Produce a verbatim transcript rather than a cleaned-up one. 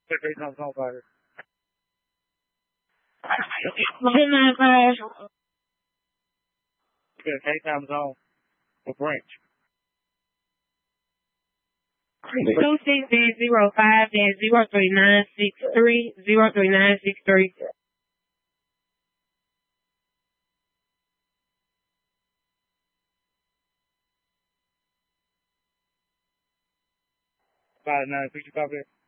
three times on fire. Nine nine five. Good, eight times on for branch. Two six dash zero five dash zero three nine six three zero three nine six three. Five nine, could you copy it?